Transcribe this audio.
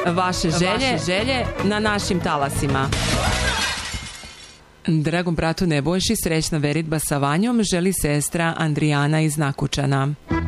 vaše želje na našim talasima. Dragom bratu Nebojši, srećna veritba sa Vanjom želi sestra Andrijana iz Nakučana.